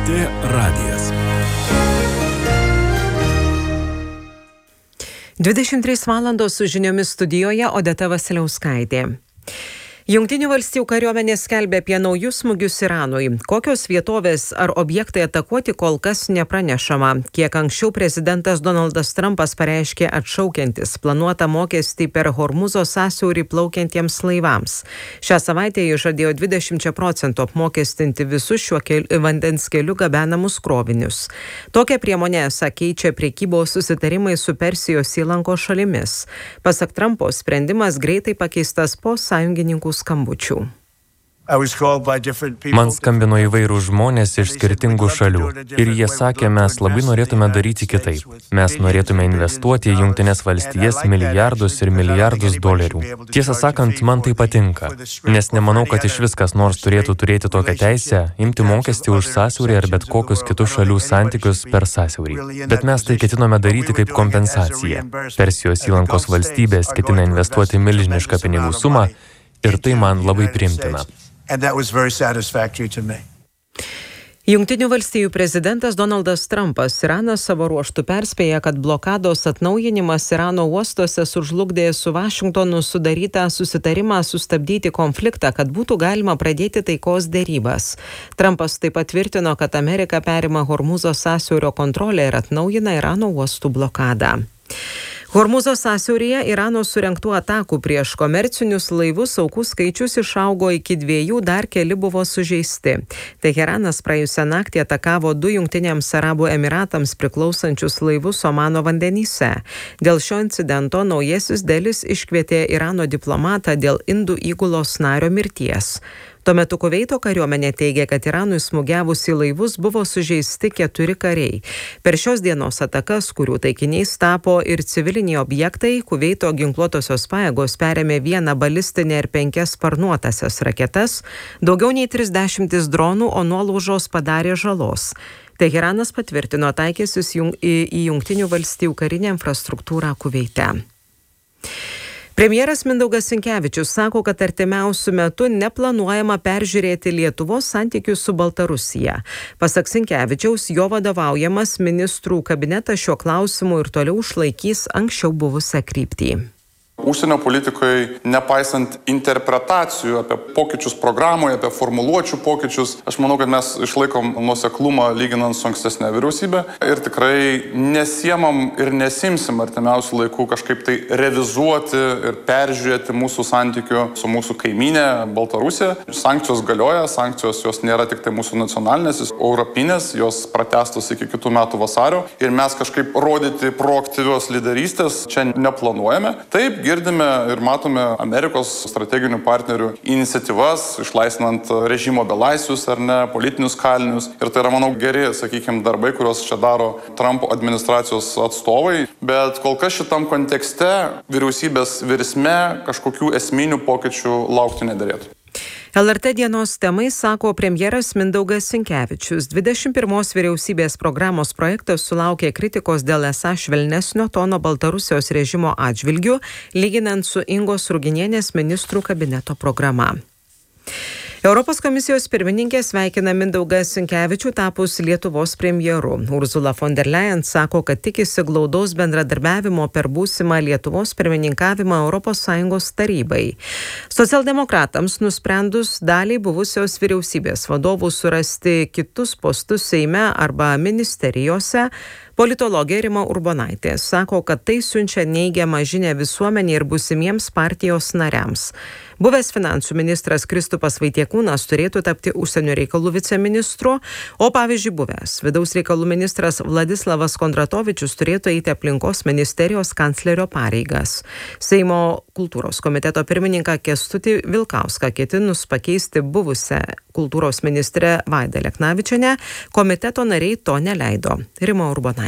LRT radijas. 23 valandos su žiniomis studijoje Odeta Vasiliauskaitė. Jungtinių valstijų kariuomenė skelbia apie naujus smūgius Iranui. Kokios vietovės ar objektai atakuoti kol kas nepranešama. Kiek anksčiau prezidentas Donaldas Trumpas pareiškė atšaukiantis planuotą mokestį per Hormuzo sąsiaurį plaukiantiems laivams. Šią savaitę jis žadėjo 20% apmokestinti visus šiuo vandens keliu gabenamus krovinius. Tokią priemonę esą keičia prekybos susitarimai su Persijos įlankos šalimis. Pasak Trumpo, sprendimas greitai pakeistas po sąjungininkų skambučių. Man skambino įvairūs žmonės iš skirtingų šalių ir jie sakė, mes labai norėtume daryti kitaip. Mes norėtume investuoti į Jungtines valstijas milijardus ir milijardus dolerių. Tiesą sakant, man tai patinka, nes nemanau, kad iš viskas nors turėtų turėti tokią teisę imti mokestį už sąsiaurį ar bet kokius kitus šalių santykius per sąsiaurį. Bet mes tai ketinome daryti kaip kompensaciją. Persijos įlankos valstybės ketina investuoti milžinišką pinigų sumą ir tai man labai priimtina. Jungtinių valstijų prezidentas Donaldas Trumpas Iraną savo ruožtu perspėja, kad blokados atnaujinimas Irano uostuose sužlugdė su Vašingtonu sudarytą susitarimą sustabdyti konfliktą, kad būtų galima pradėti taikos derybas. Trumpas taip pat tvirtino, kad Amerika perima Hormuzo sąsiaurio kontrolę ir atnaujina Irano uostų blokadą. Hormuzo sąsiauryje Irano surengtų atakų prieš komercinius laivus aukų skaičius išaugo iki 2, dar keli buvo sužeisti. Teheranas praėjusią naktį atakavo 2 Jungtiniams Arabų Emiratams priklausančius laivus Omano vandenyse. Dėl šio incidento naujasis Delis iškvietė Irano diplomatą dėl Indų įgulos nario mirties. Tuo metu Kuveito kariuomenė teigia, kad Iranui smūgiavus į laivus buvo sužeisti 4 kariai. Per šios dienos atakas, kurių taikiniais tapo ir civiliniai objektai, Kuveito ginkluotosios pajėgos perėmė 1 balistinę ir 5 sparnuotasias raketas, daugiau nei 30 dronų, o nuolaužos padarė žalos. Teheranas patvirtino taikęsis į Jungtinių valstijų karinę infrastruktūrą Kuveite. Premjeras Mindaugas Sinkevičius sako, kad artimiausiu metu neplanuojama peržiūrėti Lietuvos santykius su Baltarusija. Pasak Sinkevičiaus, jo vadovaujamas ministrų kabinetas šiuo klausimu ir toliau išlaikys anksčiau buvusią kryptį. Užsienio politikoje, nepaisant interpretacijų apie pokyčius programoje, apie formuluočių pokyčius, aš manau, kad mes išlaikom nuoseklumą lyginant su ankstesnė vyriausybė ir tikrai nesiemam ir nesimsim artimiausių laikų kažkaip tai revizuoti ir peržiūrėti mūsų santykių su mūsų kaimynė Baltarusija. Sankcijos galioja, sankcijos jos nėra tik tai mūsų nacionalinės, europinės, jos pratęstos iki kitų metų vasario ir mes kažkaip rodyti proaktyvios lyderystės čia neplanuojame. Taip, girdime ir matome Amerikos strateginių partnerių iniciatyvas, išlaisvinant režimo belaisvius ar ne, politinius kalinius. Ir tai yra, manau, geri, sakykime, darbai, kuriuos čia daro Trumpo administracijos atstovai. Bet kol kas šitam kontekste vyriausybės virsme kažkokių esminių pokyčių laukti nederėtų. LRT dienos temai sako premjeras Mindaugas Sinkevičius. 21 vyriausybės programos projektas sulaukė kritikos dėl esą švelnesnio tono Baltarusijos režimo atžvilgių, lyginant su Ingos Ruginienės ministrų kabineto programa. Europos komisijos pirmininkė sveikina Mindaugą Sinkevičių tapus Lietuvos premjeru. Ursula von der Leyen sako, kad tikisi glaudaus bendradarbiavimo per būsimą Lietuvos pirmininkavimą ES tarybai. Socialdemokratams nusprendus daliai buvusios vyriausybės vadovų surasti kitus postus Seime arba ministerijose, politologė Rima Urbonaitė sako, kad tai siunčia neigiamą žinią visuomenei ir būsimiems partijos nariams. Buvęs finansų ministras Kristupas Vaitiekūnas turėtų tapti užsienio reikalų viceministru, o pavyzdžiui buvęs vidaus reikalų ministras Vladislavas Kondratovičius turėtų eiti aplinkos ministerijos kanclerio pareigas. Seimo kultūros komiteto pirmininką Kęstutį Vilkauską ketinus pakeisti buvusią kultūros ministrę Vaidą Leknavičienę, komiteto nariai to neleido. Rima Urbonaitė.